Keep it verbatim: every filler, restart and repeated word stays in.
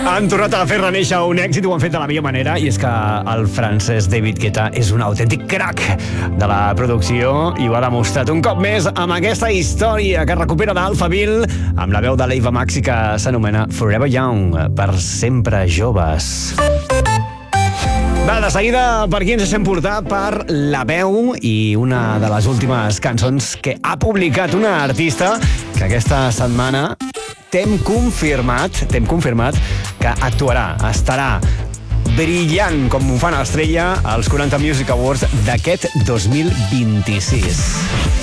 Han tornat a fer reneixer un èxit, ho han fet de la millor manera, i és que el francès David Guetta és un autèntic crack de la producció i ho ha demostrat un cop més amb aquesta història que recupera d'Alphaville amb la veu de l'Eva Maxi que s'anomena Forever Young, per sempre joves. Va, de seguida, per aquí ens deixem portar per la veu i una de les últimes cançons que ha publicat una artista que aquesta setmana t'hem confirmat, t'hem confirmat que actuarà, estarà brillant com ho fan a Estrella als quaranta Music Awards d'aquest dos mil vint-i-sis.